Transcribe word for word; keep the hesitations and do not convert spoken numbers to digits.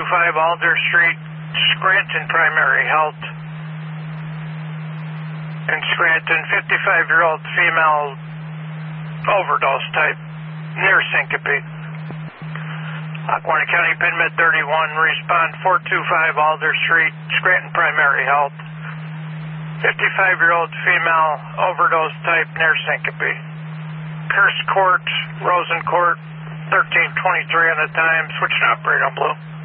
five Alder Street, Scranton Primary Health. In Scranton, fifty-five-year-old female overdose type, near syncope. Lackawanna County Pin Med thirty-one, respond four two five Alder Street, Scranton Primary Health. fifty-five-year-old female overdose type, near syncope. Curse Court, Rosen Court, thirteen twenty-three on the time, switching operator on blue.